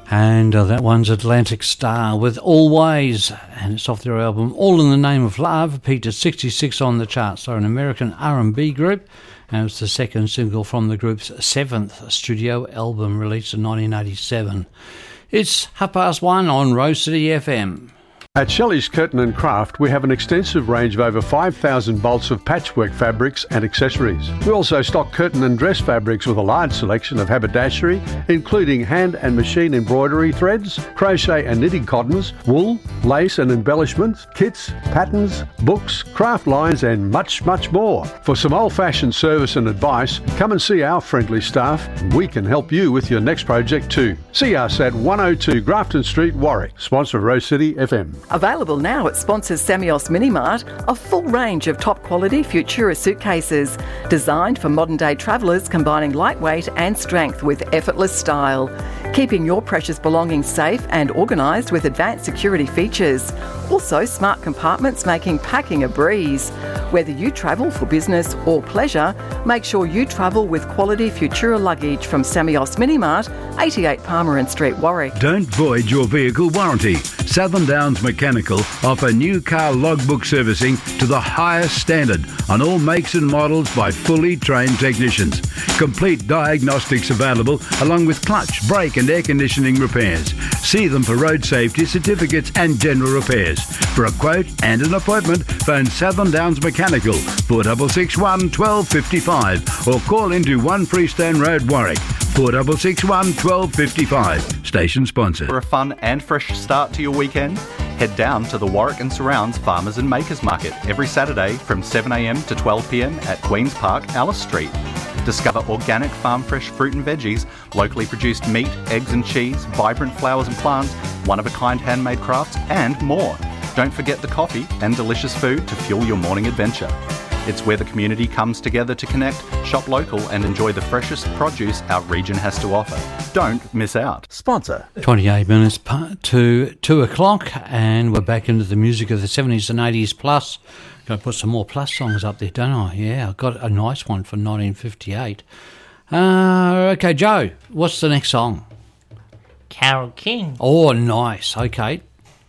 And that one's Atlantic Star with Always, and it's off their album All in the Name of Love. Peaked at 66 on the charts. They're an American R&B group, and it's the second single from the group's 7th studio album released in 1987. It's 1:30 on Rose City FM. At Shelley's Curtain and Craft, we have an extensive range of over 5,000 bolts of patchwork fabrics and accessories. We also stock curtain and dress fabrics with a large selection of haberdashery, including hand and machine embroidery threads, crochet and knitting cottons, wool, lace and embellishments, kits, patterns, books, craft lines and much, much more. For some old-fashioned service and advice, come and see our friendly staff, and we can help you with your next project too. See us at 102 Grafton Street, Warwick, sponsor of Rose City FM. Available now at sponsors Samios Minimart, a full range of top quality Futura suitcases, designed for modern day travellers, combining lightweight and strength with effortless style, keeping your precious belongings safe and organised with advanced security features. Also smart compartments making packing a breeze. Whether you travel for business or pleasure, make sure you travel with quality Futura luggage from Samios Minimart, 88 Palmerin Street, Warwick. Don't void your vehicle warranty. Southern Downs Mechanical offer new car logbook servicing to the highest standard on all makes and models by fully trained technicians. Complete diagnostics available along with clutch, brake and air conditioning repairs. See them for road safety certificates and general repairs. For a quote and an appointment, phone Southern Downs Mechanical 4661 1255 or call into 1 Freestone Road, Warwick 4661 1255. Station sponsor. For a fun and fresh start to your weekend, head down to the Warwick and Surrounds Farmers and Makers Market every Saturday from 7am to 12pm at Queen's Park, Alice Street. Discover organic farm fresh fruit and veggies, locally produced meat, eggs and cheese, vibrant flowers and plants, one-of-a-kind handmade crafts and more. Don't forget the coffee and delicious food to fuel your morning adventure. It's where the community comes together to connect, shop local and enjoy the freshest produce our region has to offer. Don't miss out. Sponsor. 28 minutes to 2 o'clock, and we're back into the music of the 70s and 80s plus. Got to put some more plus songs up there, don't I? Yeah, I've got a nice one from 1958. Okay, Joe, what's the next song? Carole King. Oh, nice. Okay.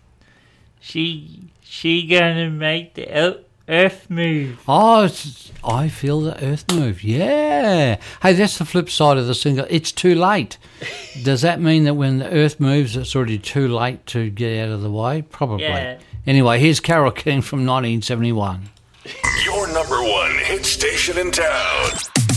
She gonna make the Earth move. Oh, I feel the Earth move. Yeah. Hey, that's the flip side of the single. It's too late. Does that mean that when the Earth moves, it's already too late to get out of the way? Probably. Yeah. Anyway, here's Carole King from 1971. Your number one hit station in town.